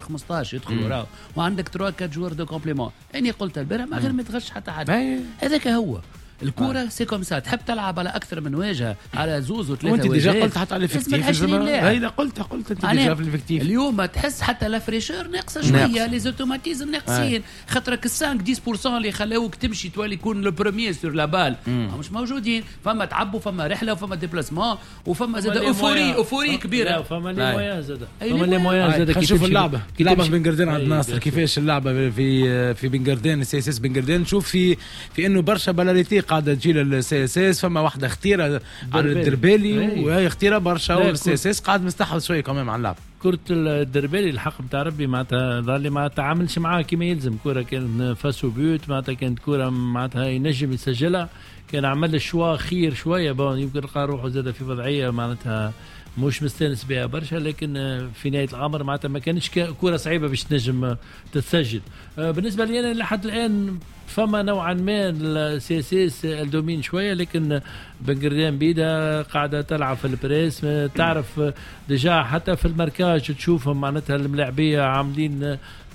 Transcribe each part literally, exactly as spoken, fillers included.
خمسطاش يدخلوا راهو وعندك ثلاثة أربعة جوار دو كومبليمون. اني قلت البارح ما غير ما تغش حتى حد. هذاك هو الكورة سي كوم سا. تحب تلعب على أكثر من واجهة على زوز وثلاثة واجهات. وانت ديجا قلت حتى على الافكتيف. هيدا قلت قلت انت ديجا في الافكتيف. اليوم تحس حتى لا فريشور ناقصة شوية. لي زوتوماتيزم ناقصين. خاطرك خمسة عشرة بالمئة اللي خلاوك تمشي تولي يكون لو بروميير سور لا بال مش موجودين. فما تعبوا فما رحلة وفما ديبلاسمون وفما زاد اوفوري اوفوري كبيرة. فما لي مويان زاد. فما لي مويان زاد. كي نشوف اللعبة كي لعبة في بنغردين عند ناصر كيفاش اللعبة في في بنغردين سي اس اس بنغردين. نشوف في في انه برشا بلاريتي قاعدة تجي سي اس اس. فما واحدة اختيرة على الدربالي وهي اختيرة برشا والسي اس اس قاعد مستحوذ شوية كمان على اللعب. كرة الدربالي الحق بتاع ربي معناتها ظل ما تعاملش معاه كما يلزم. كرة كانت فاسو بيوت معناتها كانت كرة معناتها ينجم يسجلها. كان عمل الشوا خير شوية بون يمكن لقى روحه زاد في وضعية معناتها مش مستانس بها برشا. لكن في نهاية الأمر معناتها ما كانش كرة صعيبة باش تنجم تتسجل. بالنسبة لي أنا لحد الآن فما نوعا ما السي اس اس الدومين شويه. لكن بنغردين بيدا قاعده تلعب في البريس. تعرف ديجا حتى في الماركاج تشوفهم معناتها الملاعبيه عاملين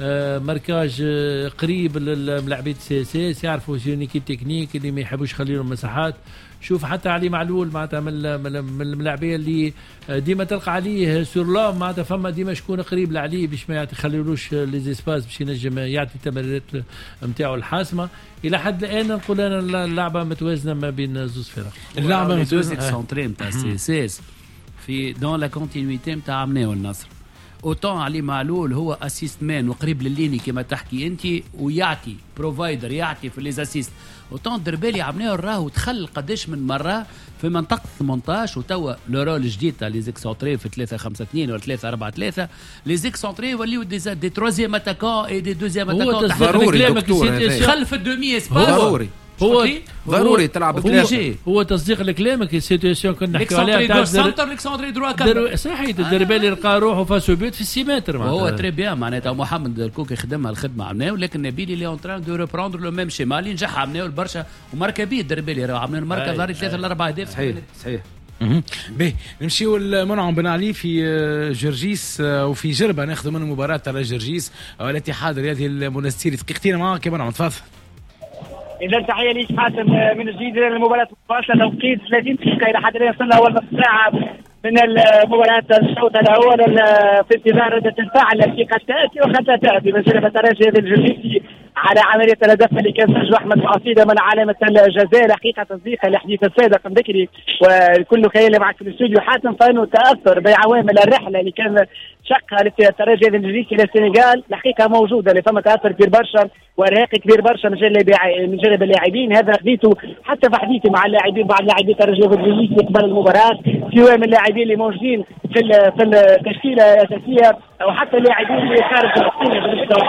ماركاج قريب للملاعبيه السي اس اس. يعرفوا سيونيكي تكنيك اللي ما يحبوش يخليهم مساحات. شوف حتى علي معلول معناتها من الملاعبيه اللي ديما تلقى عليه سور لام معناتها فما ديما شكون قريب لعليه باش ما يخليولوش لي زيسباس باش ينجم يعطي التمريرات نتاعو الحاسمه. الى حد الان نقول انا اللعبه متوازنه ما بين زوز فرق. اللعبه متوازنه سونتري نتاع سي اس اس في دون لا كونتينيتي نتاع عمناو النصر. اوتون علي معلول هو اسيست مان وقريب لليني كما تحكي انت ويعطي بروفايدر يعطي في لي اسيست. اوتون دربالي عملناه راهو دخل قداش من مره في منطقه ثمانطاش وتوا لو رول جديد تاع لي زيكسونتري في ثلاثة خمسة اثنين ولا ثلاثة أربعة ثلاثة. لي زيكسونتري وليو دي دي تروزيام اتاكون اي دي دوزيام اتاكون ضروري خلف الدومي اسباس. ضروري هو ضروري تلعب ثلاثة. هو تصديق لكلامك السيتواسيون كنا نحكيو عليها تاع سنتر ليكساندري دروا كان صحيح. الدربالي لقى روحه فاسو بيوت في السيمتر هو تري بيان معناتها محمد الكوك يخدمها الخدمه عمناو. لكن نبيلي لي اون تران دو ريبروندر لو ميم شيما اللي نجح عمناو البرشا وماركا بيه الدربالي راه عملنا الماركه ظهر ثلاثه لاربع اهداف. صحيح صحيح. باهي نمشيو لمنعم بن علي في جرجيس وفي جربه ناخذ منه مباراه تاع جرجيس والاتحاد الرياضي المنستيري. دقيقتين معاك يا منعم تفضل. إذا تحية لي حاتم من جديد. المباراة مباشرة توقيت ثلاثين دقيقة إلى حد الآن وصلنا أول نصف ساعة من المباراة الشوط الأول في انتظار ردة الفعل التي قد تأتي وقد تأتي من جانب الترجي الجرجيسي على عملية الهدف اللي كان سجله أحمد معصيدة من علامة الجزاء. حقيقة تصديق الحديث السابق ذكري وكل خيال معك في الاستوديو حاتم فإنه تأثر بعوامل الرحلة اللي كان شقها للترجي الجرجيسي إلى السنغال الحقيقة موجودة. اللي فما تأثر كبير برشا وارهاق كبير برشا من جانب من جانب اللاعبين. هذا خذيته حتى في حديثي مع اللاعبين بعض لاعبي الترجي الجرجيسي قبل المباراة سواء من اللاعبين اللي موجودين في في التشكيلة الأساسية أو حتى اللاعبين اللي خارج التشكيلة.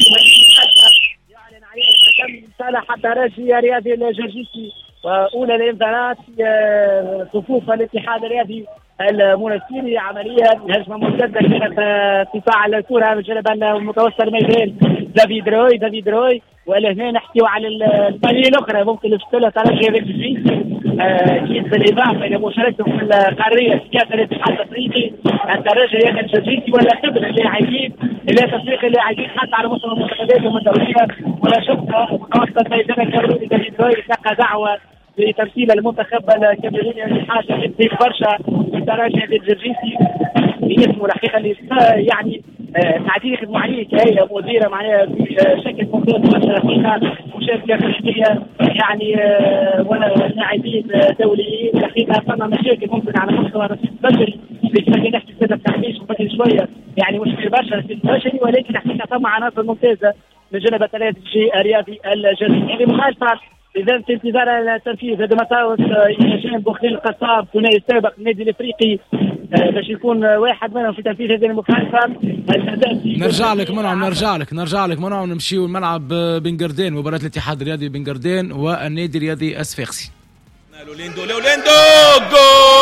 يعلن عليه الحكم صالح الترجي الرياضي الجرجيسي وأولى الإنذارات في صفوف الاتحاد الرياضي المنستيري. عملية هجمة مرتدة كانت قطاع الكرة من جانب المتوسط الميدان دافيد روي دافيد روي ولهنا نحكيو على الثانية الأخرى ممكن نفتلها ترجي الجرجيسي أكيد بالإضافة إلى مشاركتهم في القارية في كأس الاتحاد الأفريقي. الترجي الجرجيسي ولا خبرة اللاعبين إلى تسويق اللاعبين حتى على مستوى المنتخبات والدولية. ولا شك خاصة الميدان الكاميروني دافيد روي تلقى دعوة لتمثيل المنتخب الكاميروني اللي حاجه كبير برشا الترجي الجرجيسي باسمه الحقيقه اللي يعني قاعدين يخدموا عليه كهيئه مديره معناها بشكل ممتاز برشا الحقيقه مشاركه فرديه يعني ولا لاعبين دوليين. الحقيقه فما مشاكل ممكن على مستوى الرصيد البشري اللي نحكي كذا بتحديث بدري شويه يعني مش كبير برشا الرصيد البشري ولكن الحقيقه فما عناصر ممتازه من جانب الترجي الرياضي الجرجيسي. هذه مخالفه إذا في انتظار التنفيذ هذا متاوس ينجم بوخيل القصاب ثنائي السابق النادي الافريقي باش يكون واحد منهم في تنفيذ هذه المخالفه. نرجع لك منعم نرجع لك نرجع لك منعم نمشيو الملعب بنغردين مباراة الاتحاد الرياضي بنغردين والنادي الرياضي الصفاقسي. لوليندو لوليندو جول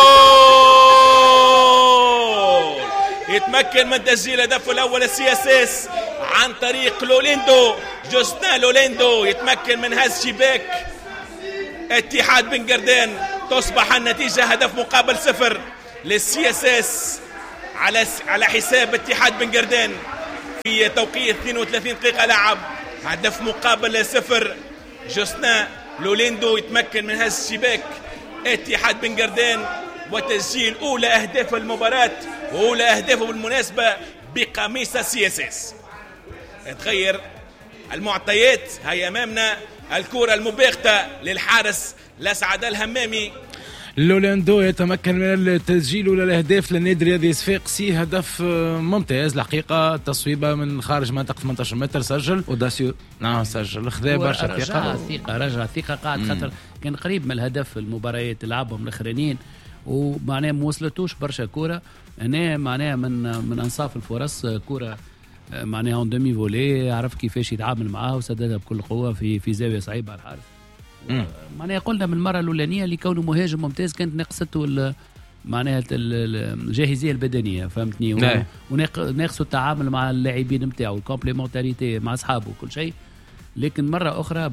يتمكن من تسجيل هدفه الاول السي اس اس عن طريق لوليندو. جوستان لوليندو يتمكن من هز شباك اتحاد بنغردين. تصبح النتيجة هدف مقابل صفر للسي اس اس على على حساب اتحاد بنغردين في توقيت اثنين وثلاثين دقيقة لعب. هدف مقابل صفر. جوستن لوليندو يتمكن من هز الشباك اتحاد بن قردان وتسجيل أولى أهداف المباراة وأولى أهدافه بالمناسبة بقميص سي اس اس. تغير المعطيات. هيا أمامنا الكرة المباغتة للحارس الأسعد الهمامي. لوليندو يتمكن من التسجيل ولا الاهداف للنادي الرياضي صفاقسي. هدف ممتاز الحقيقه. تصويبه من خارج منطقه ثمانية عشر متر. سجل اوداسيو. نعم سجل. خذا برشا ثقه. رجع ثقه رجع ثقه قاعد خاطر كان قريب من الهدف المباريات اللي لعبهم الاخرانيين ومعناها ما وصلتوش برشا كوره. هنا معناها من من انصاف الفرص كوره معناها اون دومي فولي. عرف كيفاش يتعامل معاها وسددها بكل قوه في في زاويه صعيبه على الحارس. معناها قلنا من المره الاولانيه اللي كونه مهاجم ممتاز كانت ناقصته معناها الجاهزيه البدنيه فهمتني. وناقصه التعامل مع اللاعبين نتاعو الكومبليمونتاريتي مع اصحابه وكل شيء. لكن مره اخرى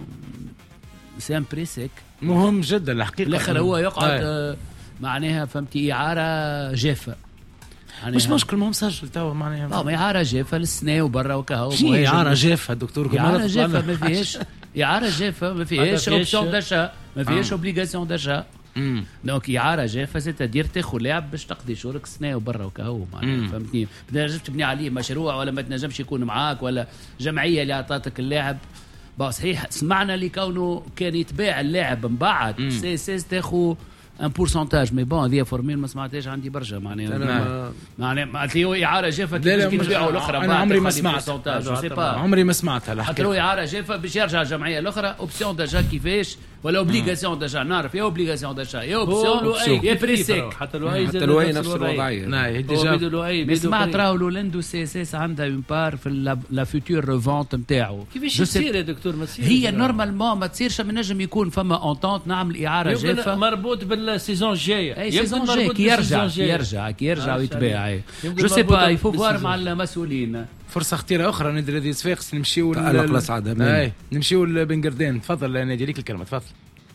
سام بريسك مهم جدا الحقيقه. الاخر هو يقعد آه معناها فهمتي اعاره جافه. مش مشكل مهم سجل توا معناها. اه اعاره جافه للسنه وبرا وكهو. اعاره جافه دكتور. اعاره جافه ما فيهاش. اعاره جافه ما فيهاش اوبسيون داشا ما فيهاش اوبليغاسيون داشا. دونك اعاره جافه ستدير تاخذ لاعب باش تقضي شهورك سنه وبرا وكهو معناها فهمتني. ما تنجمش تبني عليه مشروع ولا ما تنجمش يكون معاك ولا جمعيه اللي عطاتك اللاعب. صحيح سمعنا اللي كونه كان يتباع اللاعب من بعد سي سي تاخذ ان بورسنتاج مي بون هذه فورميل ما سمعتهاش عندي برشا معناها. معناها معناها اعاره جافه كيفاش تبيعوا الاخرى. انا عمري ما سمعت عمري ما سمعتها الحقيقه. حتى لو اعاره جافه باش يرجع الجمعيه الاخرى اوبسيون داجا كيفاش ولا اوبليغاسيون داجا نعرف يا اوبليغاسيون داجا يا اوبسيون يا بريسيك. حتى لو اي حتى لو اي نفس الوضعيه. نعم ديجا سمعت راهو لولندو سي اس اس عندها اون بار في لا فيتور ريفونت نتاعو. كيفاش يصير يا دكتور ما تصير هي نورمالمون ما تصيرش. من نجم يكون فما اونتونت نعمل اعاره جافه مربوط بالسيزون الجايه. اي سيزون جاي كي يرجع كي يرجع كي يرجع ويتباع. جو سي با يفو فوار مع المسؤولين. فرصه خطيره اخرى نادي الرياضي صفاقس. نمشيو اي نمشيو لبن قردان. تفضل نادي ليك الكلمه تفضل.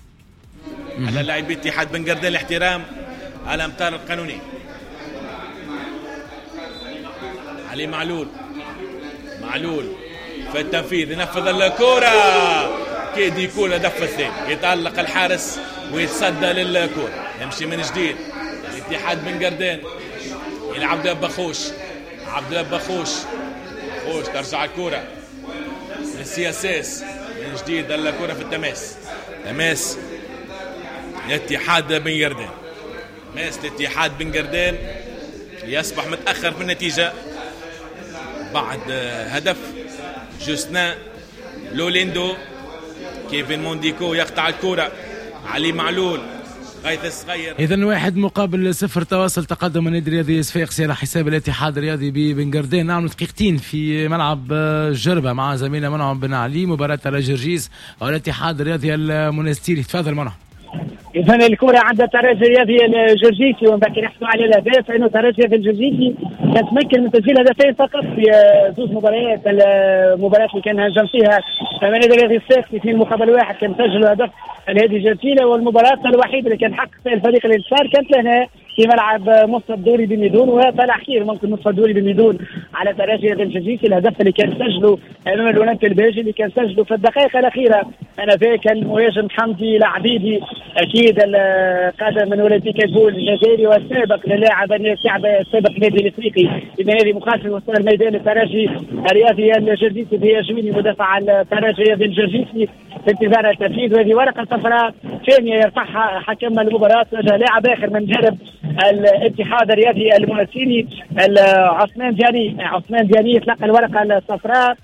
على لاعبي اتحاد بن قردان الاحترام على امتار القانوني. علي معلول معلول في التنفيذ ينفذ الكرة كيد يكون هدف الثاني. يتألق الحارس ويتصدى للكرة. يمشي من جديد الاتحاد بن قردان يلعب عبد الله بخوش. عبد الله بخوش خوش ترجع الكرة للسي اس اس من جديد. الكرة في التماس. تماس الاتحاد بن قردان. ماس الاتحاد بن قردان يصبح متأخر في النتيجة بعد هدف. جوستن لوليندو كيفن مونديكو يقطع الكرة. علي معلول غيث الصغير. إذن واحد مقابل صفر تواصل تقدم النادي الرياضي صفاقسي على حساب الاتحاد الرياضي ببن قردان. نعمل دقيقتين في ملعب جربة مع زميلنا منعم بن علي. مباراة الجرجيس والاتحاد الرياضي المنستيري. تفضل منعم. إذن الكرة عند الترجي الرياضي الجرجيسي ونبكي نحكوا على الأهداف. فإنه الترجي الجرجيسي كان تمكن من تسجيل هدفين فقط في زوج مباريات. المباراة اللي كان هجم فيها النادي الرياضي الصفاقسي في مقابل واحد كان سجل هدف الهادي جرجيلة. والمباراة الوحيدة اللي كان حقق فيها الفريق الانتصار كانت لنا في ملعب نصف الدوري بميدون. وهذا الأخير ممكن نصف الدوري بميدون على الترجي الجرجيسي. الهدف اللي كان سجله أمام الأولمبي البيجي اللي كان سجله في الدقائق الأخيرة أنا فيك المهاجم حمدي العبيدي أكيد القادم من أولمبيك البول الجزائري والسابق للاعب اللاعب السابق النادي الإفريقي في نادي مخالف وسط الميدان الترجي الرياضي الجرجيسي بيجويني مدافع الترجي الجرجيسي في انتظار التنفيذ. وهذه ورقة صفراء ثانية يرفعها حكم المباراة وجه لاعب آخر من جانب الاتحاد الرياضي المنسيني عثمان دياني. عثمان دياني يتلقى الورقة الصفراء.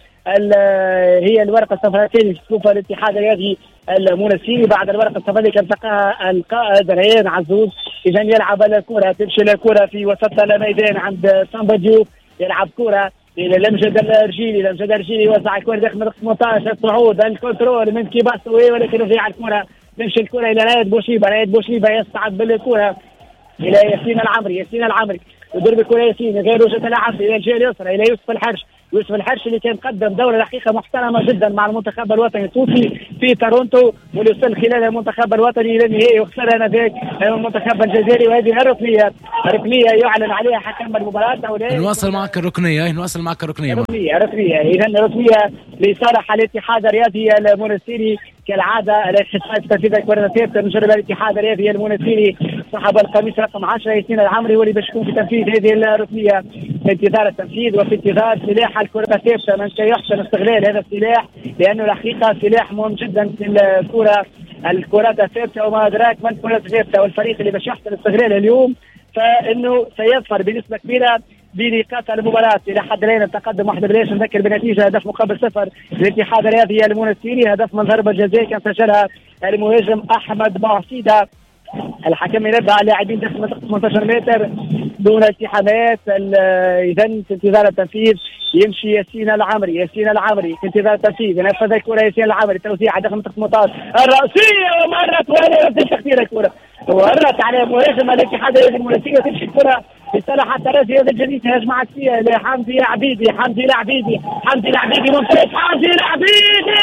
هي الورقة الصفراء الثانية تشوفها الاتحاد الرياضي المنسيني بعد الورقة الصفراء اللي كان التقاها القائد ريان عزوز. إذا يلعب الكرة تمشي الكرة في وسط الميدان عند سامبا ديوف. يلعب كرة إلى لمجد الرجيلي. لمجد الرجيلي يوزع الكرة داخل منطقة ثمانية عشر. الصعود الكنترول من كيباسوي ولكن يضيع الكرة. تمشي الكرة إلى رايد بوشيبة. رايد بوشيبة يصعد بالكرة إلى ياسين العمري. ياسين العمري يضرب الكرة ياسين غير وجهة العمري إلى الجهة اليسرى إلى يوسف الحرش. يوسف الحرشي اللي كان قدم دورة الحقيقة محترمة جدا مع المنتخب الوطني التونسي في تورونتو، واللي وصل خلال المنتخب الوطني إلى النهائي وخسر هناك المنتخب الجزائري. وهذه الركنية ركنية يعلن عليها حكم المباراة. نواصل معك الركنية نواصل معك الركنية ركنية ركنية إذا ركنية لصالح الاتحاد الرياضي المونستيري كالعادة. الحساب تنفيذ كرة ثابتة من جانب الاتحاد الرياضي المونستيري صاحب القميص رقم عشرة ياسين العمري واللي باش يكون في تنفيذ هذه الركنية في انتظار التنفيذ وفي انتظار سلاح الكرة الثابتة. من سيحسن استغلال هذا السلاح لأنه الحقيقة سلاح مهم جدا في الكرة الكرات الثابتة وما أدراك من الكرة الثابتة، والفريق اللي باش يحسن استغلالها اليوم فإنه سيظفر بنسبة كبيرة بنقاط المباراة. إلى حد الآن التقدم واحد بلاش نذكر بنتيجة هدف مقابل صفر للاتحاد الرياضي المونستيري. هدف من ضربة جزاء كان سجلها المهاجم أحمد معصيدة. الحكم ينبه على لاعبين داخل منطقة ثمانية عشر متر دون التحامات. إذا في انتظار التنفيذ يمشي ياسين العمري. ياسين العمري في انتظار التنفيذ ينفذ الكرة. ياسين العمري توزيع داخل منطقة ثمانية عشر الرأسية ومرت ولا تغطير الكرة ومرت على مهاجم الاتحاد الرياضي المونستيري وتمشي الكرة لصالح الترجي هذا الجديد. هجمة عكسية لحمدي العبيدي. حمدي العبيدي حمدي العبيدي ممتاز. حمدي العبيدي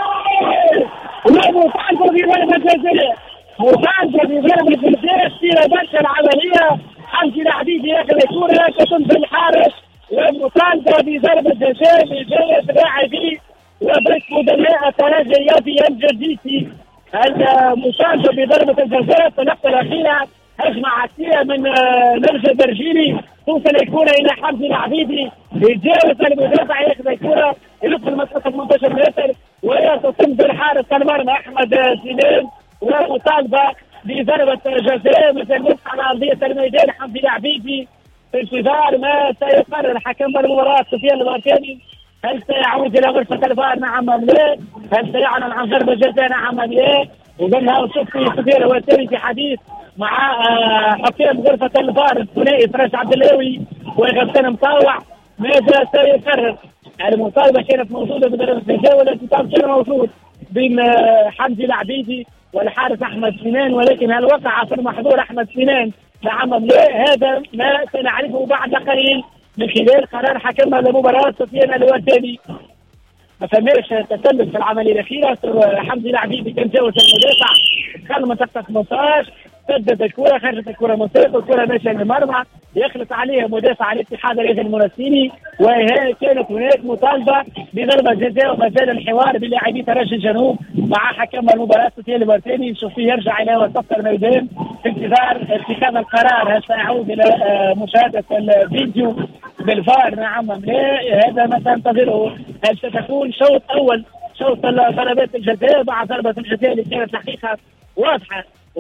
ومفاجأة في ضربة جزاء. مفاجأة في ضربة جزاء كثيرة برشا العملية. حمدي العبيدي ياخذ الكرة كتنزل الحارس ومفاجأة في ضربة جزاء بجانب لاعبي وبس مدلاء الترجي الرياضي الجرجيسي. المفاجأة بضربة الجزاء في اللقطة الأخيرة. هجمة عكسية من نرجع برجيلي توصل الكرة إلى حمدي العبيدي يتجاوز المدافع ياخذ الكرة يدخل منطقة ثمانية عشر متر وتنزل حارس المرمى أحمد سليم ومطالبة بضربة جزاء مثل على أرضية الميدان. حمدي العبيدي في انتظار ما سيقرر حكم المباراة سفيان البركاني. هل سيعود إلى غرفة الفار نعم أم لا؟ هل سيعلن عن ضربة جزاء نعم أم لا؟ وقالها وشوف في سفيان البركاني في حديث مع حكام غرفة الفار الثنائي فراس عبد الهاوي وغسان مطاوع ماذا سيقرر. المطالبة كانت موجودة بضربة الجزاء والالتزام كان موجود بين حمدي العبيدي والحارس أحمد سنان، ولكن هل وقع في المحظور أحمد سنان نعم أم لا؟ هذا ما سنعرفه بعد قليل من خلال قرار حكم المباراة سفيان الورداني. ما فماش تسلل في العملية الأخيرة. حمدي العبيدي كان جاوز المدافع دخل منطقة ثمانية عشر سدد الكرة خرجت الكرة من طريقه الكرة ماشية للمرمى يخلط عليها مدافع الاتحاد الرياضي المونستيري. وكانت هناك مطالبة بضربة جزاء وما زال الحوار بلاعبي ترجي الجنوب مع حكم المباراة سفيان البرتاني. نشوف فيه يرجع إلى وسط الميدان في انتظار اتخاذ القرار. هل سيعود إلى مشاهدة الفيديو بالفار نعم أم لا؟ هذا ما سننتظره. هل ستكون شوط أول شوط ضربات الجزاء مع ضربة الجزاء اللي كانت الحقيقة واضحة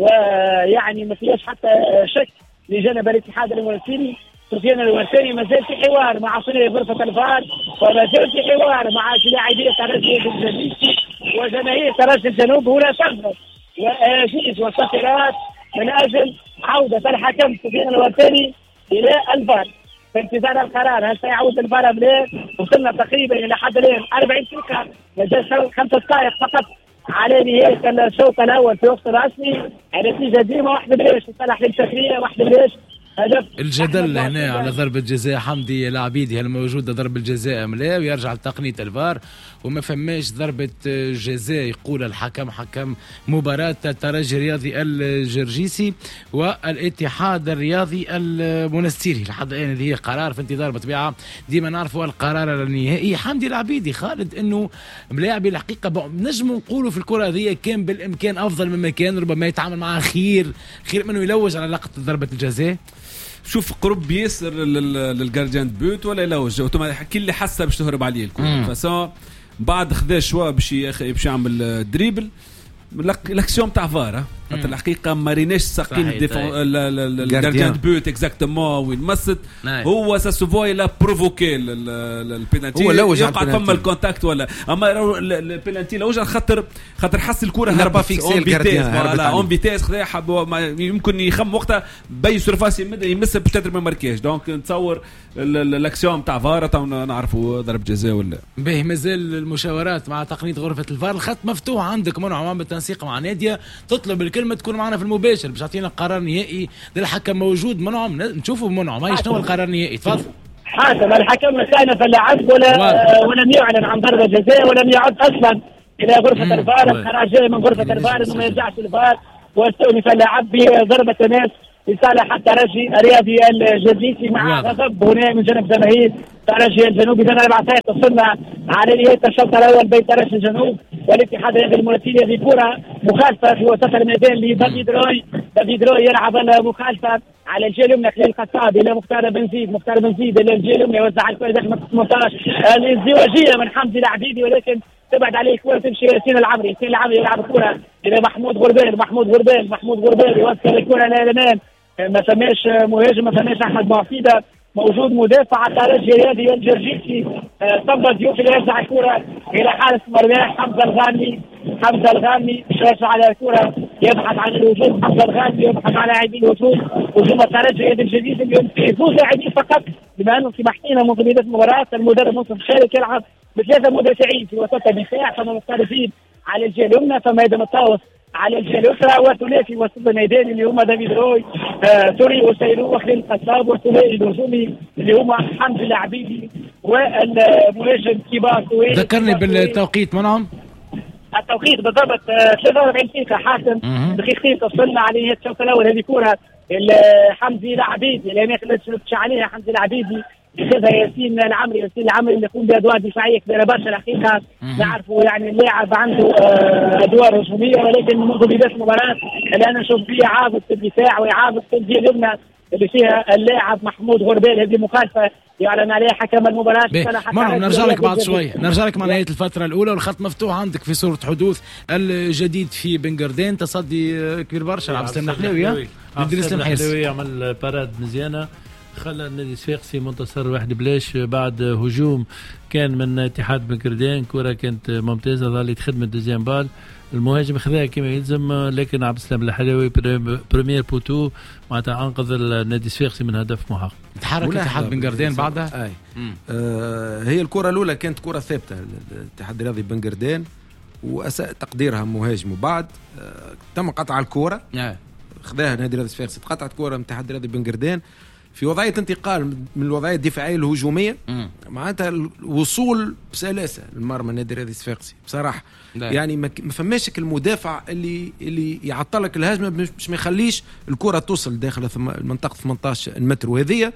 ويعني ما فيهاش حتى شك لجانب الاتحاد المونستيري. سفيان الورداني ما زال في حوار مع صناعي غرفة الفار وما زال في حوار مع لاعبي الترجي الجنوبي وجماهير ترجي الجنوب هنا تغضب وأجهزة وسفرات من أجل عودة الحكم سفيان الورداني إلى الفار في انتظار القرار. هل سيعود الفار أم لا؟ وصلنا تقريبا إلى حد الآن أربعين دقيقة مازال خمسة دقائق فقط على نهاية الشوط الأول في وقت رسمي. النتيجة ديما واحدة بلاش لصالح الشكرية واحدة بلاش. الجدل هنا على ضربة جزاء حمدي العبيدي هل موجودة ضربة جزاء أم لا ويرجع لتقنية الفار وما فماش ضربة جزاء يقول الحكم حكم مباراة الترجي الرياضي الجرجيسي والاتحاد الرياضي المونستيري. لحد الآن هذه قرار في انتظار بطبيعة ديما نعرفوا القرار النهائي. حمدي العبيدي خالد انه ملاعبي الحقيقة نجم نقولوا في الكرة هذه كان بالامكان افضل مما كان ربما يتعامل معها خير خير منه يلوج على لقطة ضربة الجزاء. شوف قرب ياسر للجارديان بوت ولا يلوج كل اللي حسه باش تهرب عليه الكرة فسا بعد خذا شويه باش باش يعمل دريبل لاكسيون تاع فار حتى الحقيقه ما ريناش ساقين الجارديان بوت اكزاكتومون وين مست هو ساسوفوي لا بروفوكي البينالتي يقع فما الكونتاكت ولا اما البينالتي لوجه خاطر خاطر حس الكره هربا فيكسي الجارديان فوالا اون فيتيس خذا حب يمكن يخم وقتها بي سورفاس يمس بتاتر ما ماركيش دونك نتصور الاكسيون تاع فار نعرفوا ضرب جزاء ولا به. مازال المشاورات مع تقنيه غرفه الفار الخط مفتوح عندك منو عوام بالتنسيق مع ناديه تطلب الكلمه تكون معنا في المباشر باش تعطينا قرار نهائي للحكم موجود منعم نشوفوا منعم هاي شنو القرار النهائي تفضل. حاتم الحكم استأنف اللعب ولا ولم يعلن عن ضربة جزاء ولم يعد أصلا إلى غرفة الفار. خرج من غرفة الفار إنه ما يرجعش الفار واستأنف اللعب بضربة تماس لصالح الترجي الرياضي الجزيري مع غضب هنا من جانب جماهير الترجي الجنوبي. إذا أربع دقائق وصلنا على نهاية الشوط الأول بين ترجي الجنوب والاتحاد الرياضي المونستيري. هذه كرة مخالفة في وسط الميدان لدافيد روي. دافيد روي يلعب المخالفة على الجهة اليمنى خلال الخطاب إلى مختار بن زيد. مختار بن زيد إلى الجهة اليمنى يوزع الكرة داخل ثمانية عشر الازدواجية من حمدي العبيدي ولكن تبعد عليه الكرة تمشي ياسين العمري. ياسين العمري يلعب الكرة إلى محمود غربال. محمود غربال محمود غربال يوصل الكرة للأمام. ما فماش مهاجم ما فماش أحمد معصيدة موجود مدافع الترجي الرياضي الجرجيسي. صبا ضيوف اللي يرجع الكرة إلى حارس مرمى حمزة الغامي. حمزة الغامي يرجع على الكرة يبحث عن الهجوم. حمزة الغامي يبحث عن لاعبين الهجوم. هجوم الترجي الرياضي الجديد اليوم يفوز لاعبين فقط بما أنه في محطينا منذ بداية المباراة. المدرب منصف شارك يلعب بثلاثة مدافعين في وسط الدفاع فما مختلفين على الجهة اليمنى فما يدم الطاوس على الجهة اليسرى وثلاثي وسط الميدان اللي هما دافيد روي آه، توري وسيرو وخليل القصاب والثلاثي الهجومي اللي هما حمدي العبيدي والمهاجم كبار. ذكرني بالتوقيت منهم التوقيت بالضبط ثلاثة وأربعين دقيقة حاتم دقيقتين توصلنا على نهاية الشوط الأول. هذه كرة حمدي العبيدي اللي ما خلتش عليها حمدي العبيدي ياخذها ياسين العمري. ياسين العمري اللي يقوم بادوار دفاعيه كبيره برشا الحقيقه. نعرفوا يعني اللاعب عنده ادوار هجوميه ولكن منذ بدايه المباراه الان نشوف فيه عابط في الدفاع وعابط في الجهه اليمنى اللي فيها اللاعب محمود غربال. هذه مخالفه يعلن عليها حكم المباراه. مرة نرجع لك بعد شويه نرجع لك مع نهايه الفتره الاولى والخط مفتوح عندك في صوره حدوث الجديد في بنغردين. تصدي كبير برشا عبد السلام الحلوي. عبد السلام الحلوي عمل باراد مزيانه خلى النادي الصفاقسي منتصر واحد بلاش بعد هجوم كان من اتحاد بنغردين. كرة كانت ممتازة ظلت خدمة دوزيام بال. المهاجم خذاها كما يلزم لكن عبد السلام الحلوي بريمير بوتو معناتها انقذ النادي الصفاقسي من هدف محقق. تحرك اتحاد بنغردين بعدها. اي آه هي الكرة الأولى كانت كرة ثابتة الاتحاد الرياضي بنغردين وأساء تقديرها مهاجم وبعد آه تم قطع الكرة خذاها النادي الرياضي الصفاقسي. قطعت كرة من الاتحاد الرياضي بنغردين في وضعية انتقال من الوضعية الدفاعية الهجومية معناتها الوصول بسلاسة للمرمى النادي الرياضي الصفاقسي بصراحة. لا. يعني ما فماشك المدافع اللي اللي يعطلك الهجمة مش ما يخليش الكرة توصل داخل منطقة ثمانية عشر متر. وهذه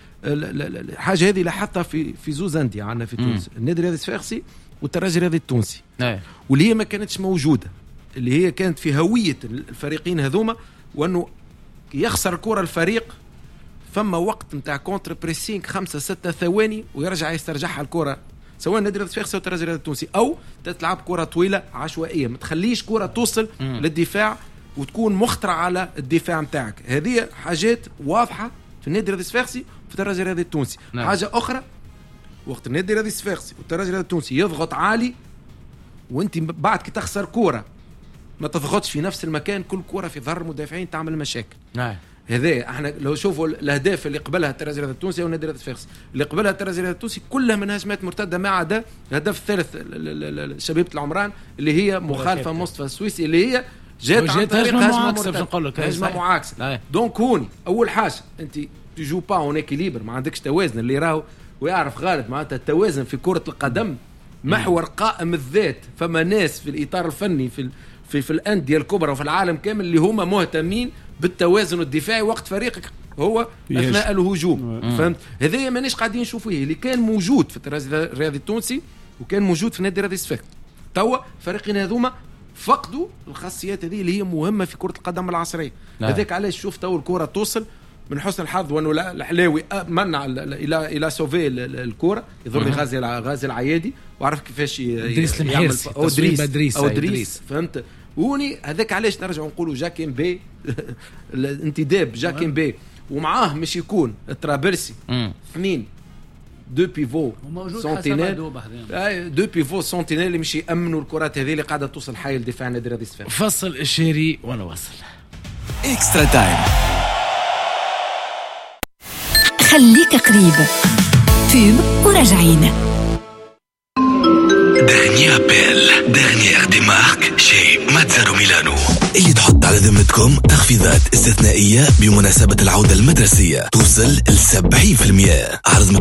الحاجة هذه لاحظتها في في زوز أندية عندنا في تونس النادي الرياضي الصفاقسي والترجي الرياضي التونسي. لا. واللي هي ما كانتش موجودة اللي هي كانت في هوية الفريقين هذوما وأنه يخسر كرة الفريق فما وقت نتاع كونتر بريسينغ خمسة ستة ثواني ويرجع يسترجعها الكرة سواء النادي الرياضي الصفاقسي او الترجي الرياضي التونسي او تلعب كرة طويلة عشوائية ما تخليش كرة توصل مم. للدفاع وتكون مخطرة على الدفاع نتاعك. هذه حاجات واضحة في النادي الرياضي الصفاقسي وفي الترجي الرياضي التونسي. نعم. حاجة أخرى وقت النادي الرياضي الصفاقسي والترجي الرياضي التونسي يضغط عالي وانت بعد كي تخسر كرة ما تضغطش في نفس المكان كل كرة في ظهر المدافعين تعمل مشاكل. نعم. هذا احنا لو شوفوا الاهداف اللي قبلها الترجي الرياضي التونسي او النادي الرياضي الصفاقسي اللي قبلها الترجي الرياضي التونسي كلها من هجمات مرتده ما عدا الهدف الثالث شبيبه العمران اللي هي مخالفه مصطفى السويسي اللي هي جات عن طريق هجمه مرتده هجمه معاكسه. دونك هوني اول حاجه انت تجو با اون اكيليبر ما عندكش توازن اللي راهو ويعرف غالب معناتها التوازن في كره القدم محور قائم الذات. فما ناس في الاطار الفني في في في الانديه الكبرى وفي العالم كامل اللي هما مهتمين بالتوازن الدفاعي وقت فريقك هو اثناء الهجوم. فهمت؟ هذا مانيش قاعدين نشوفوه اللي كان موجود في الترجي الرياضي التونسي وكان موجود في النادي الرياضي الصفاقسي. توا فريقين هذوما فقدوا الخاصيات هذه اللي هي مهمه في كره القدم العصريه. هذاك علاش شوف توا الكره توصل من حسن الحظ وانه الحلاوي منع الى الى سوفي الكره يضر غازي غازي العيادي وعرف كيفاش يعمل او دريس او دريس. فهمت؟ وني هذاك علاش نرجع نقولوا جاكين بي الانتداب جاكين بي ومعاه مش يكون الترابلسي اثنين دو بيفو سنتينيل دو بيفو سنتينيل اللي مش يامنوا الكرات هذه اللي قاعده توصل حي الدفاع النادي الرياضي الصفاقسي. فصل الشيري وانا واصل اكسترا تايم. خليك قريب فيلم وراجعين. Dernier appel, dernière démarque chez Mazzaro Milano اللي تحط على ذمتكم تخفيضات استثنائية بمناسبة العودة المدرسية توصل ل سبعين بالمئة. عرض